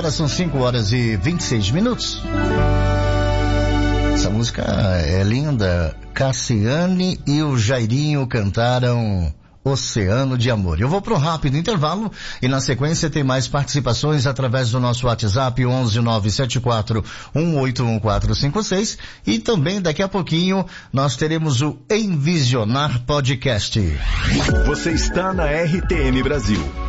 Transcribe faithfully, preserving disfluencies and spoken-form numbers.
Agora são cinco horas e vinte e seis minutos. Essa música é linda. Cassiane e o Jairinho cantaram Oceano de Amor. Eu vou para um rápido intervalo e na sequência tem mais participações através do nosso WhatsApp onze nove sete quatro um oito um quatro cinco seis e também daqui a pouquinho nós teremos o Envisionar Podcast. Você está na R T M Brasil.